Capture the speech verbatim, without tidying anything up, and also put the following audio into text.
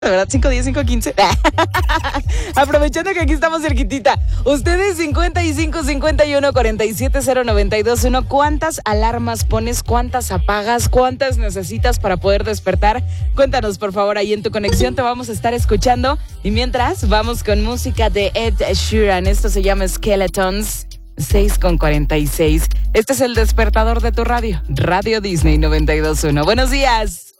De verdad, cinco diez, cinco quince. Aprovechando que aquí estamos cerquitita. Ustedes cincuenta y cinco, cincuenta y uno, cuarenta y siete, cero, noventa y dos, uno. ¿Cuántas alarmas pones? ¿Cuántas apagas? ¿Cuántas necesitas para poder despertar? Cuéntanos, por favor, ahí en tu conexión te vamos a estar escuchando. Y mientras, vamos con música de Ed Sheeran. Esto se llama Skeletons. seis con cuarenta y seis. Este es el despertador de tu radio. Radio Disney noventa y dos punto uno. Buenos días.